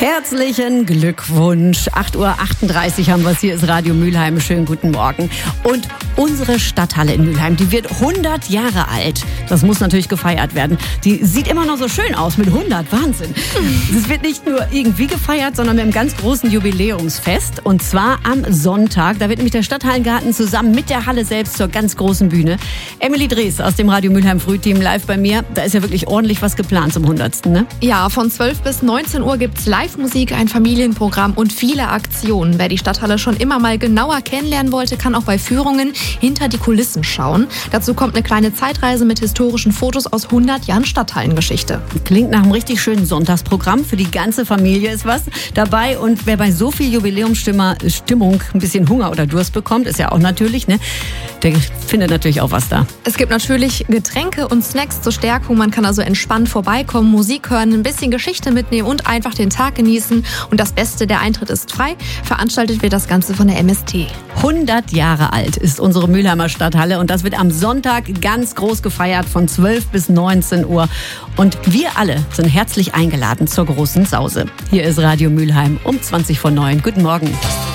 Herzlichen Glückwunsch. 8:38 Uhr haben wir es. Hier ist Radio Mülheim. Schönen guten Morgen. Und unsere Stadthalle in Mülheim, die wird 100 Jahre alt. Das muss natürlich gefeiert werden. Die sieht immer noch so schön aus mit 100. Wahnsinn. Es wird nicht nur irgendwie gefeiert, sondern mit einem ganz großen Jubiläumsfest. Und zwar am Sonntag. Da wird nämlich der Stadthallengarten zusammen mit der Halle selbst zur ganz großen Bühne. Emily Drees aus dem Radio Mülheim Frühteam live bei mir. Da ist ja wirklich ordentlich was geplant zum 100. Ne? Ja, von 12 bis 19 Uhr gibt's Live-Musik, ein Familienprogramm und viele Aktionen. Wer die Stadthalle schon immer mal genauer kennenlernen wollte, kann auch bei Führungen hinter die Kulissen schauen. Dazu kommt eine kleine Zeitreise mit historischen Fotos aus 100 Jahren Stadthallengeschichte. Klingt nach einem richtig schönen Sonntagsprogramm. Für die ganze Familie ist was dabei. Und wer bei so viel Jubiläumsstimmung ein bisschen Hunger oder Durst bekommt, ist ja auch natürlich, ne? Der findet natürlich auch was da. Es gibt natürlich Getränke und Snacks zur Stärkung. Man kann also entspannt vorbeikommen, Musik hören, ein bisschen Geschichte mitnehmen und einfach den Tag genießen. Und das Beste, der Eintritt ist frei. Veranstaltet wird das Ganze von der MST. 100 Jahre alt ist unsere Mülheimer Stadthalle und das wird am Sonntag ganz groß gefeiert von 12 bis 19 Uhr. Und wir alle sind herzlich eingeladen zur großen Sause. Hier ist Radio Mülheim um 20 vor 9. Guten Morgen.